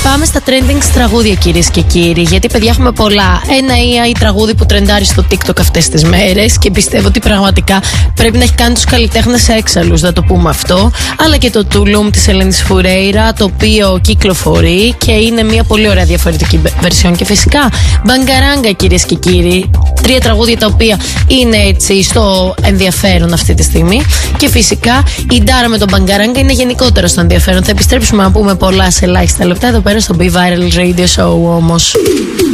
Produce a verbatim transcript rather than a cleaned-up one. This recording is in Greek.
Πάμε στα trending τραγούδια, κυρίες και κύριοι. Γιατί, παιδιά, έχουμε πολλά. Ένα ι άι τραγούδι που τρεντάρει στο TikTok αυτές τις μέρες και πιστεύω ότι πραγματικά πρέπει να έχει κάνει τους καλλιτέχνες έξαλλους, να το πούμε αυτό. Αλλά και το Tulum της Ελένης Φουρέιρα, το οποίο κυκλοφορεί και είναι μια πολύ ωραία διαφορετική version. Και φυσικά Bangaranga, κυρίες και κύριοι. Τρία τραγούδια τα οποία είναι έτσι στο ενδιαφέρον αυτή τη στιγμή. Και φυσικά η Ντάρα με τον Bangaranga είναι γενικότερα στο ενδιαφέρον. Θα επιστρέψουμε να πούμε πολλά σε ελάχιστα λεπτά εδώ πέρα στο Be Viral Radio Show όμως.